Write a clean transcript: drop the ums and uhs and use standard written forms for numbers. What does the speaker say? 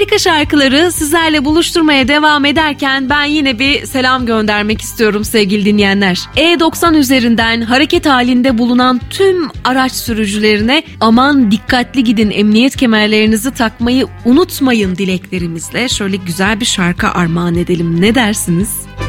Plaka şarkıları sizlerle buluşturmaya devam ederken ben yine bir selam göndermek istiyorum sevgili dinleyenler. E90 üzerinden hareket halinde bulunan tüm araç sürücülerine aman dikkatli gidin, emniyet kemerlerinizi takmayı unutmayın dileklerimizle şöyle güzel bir şarkı armağan edelim. Ne dersiniz?